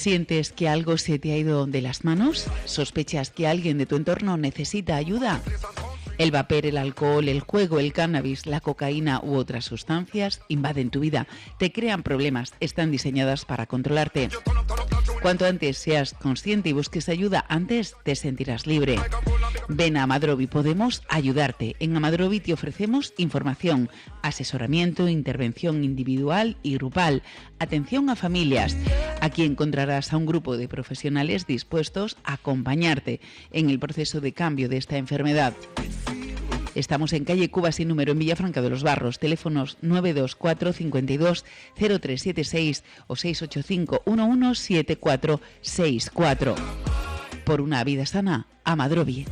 ¿Sientes que algo se te ha ido de las manos? ¿Sospechas que alguien de tu entorno necesita ayuda? El vapor, el alcohol, el juego, el cannabis, la cocaína u otras sustancias invaden tu vida, te crean problemas, están diseñadas para controlarte. Cuanto antes seas consciente y busques ayuda, antes te sentirás libre. Ven a Amadrobi, podemos ayudarte. En Amadrobi te ofrecemos información, asesoramiento, intervención individual y grupal, atención a familias. Aquí encontrarás a un grupo de profesionales dispuestos a acompañarte en el proceso de cambio de esta enfermedad. Estamos en calle Cuba sin número en Villafranca de los Barros. Teléfonos 924 52 0376 o 685 117464. Por una vida sana, Amadrobi.